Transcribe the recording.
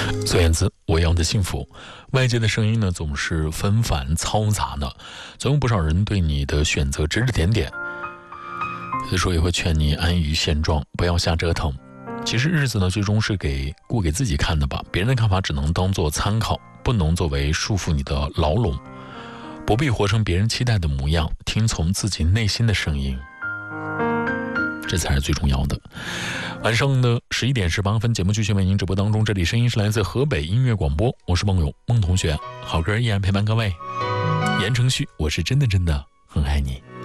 孙燕姿，我要的幸福。外界的声音呢，总是纷繁嘈杂的，总有不少人对你的选择指指点点，有的时候也会劝你安于现状，不要瞎折腾。其实日子呢，最终是过给自己看的吧，别人的看法只能当做参考，不能作为束缚你的牢笼。不必活成别人期待的模样，听从自己内心的声音，这才是最重要的。晚上的11点18分，节目继续为您直播当中，这里声音是来自河北音乐广播，我是梦勇，梦同学，好歌依然陪伴各位。言承旭，我是真的很爱你。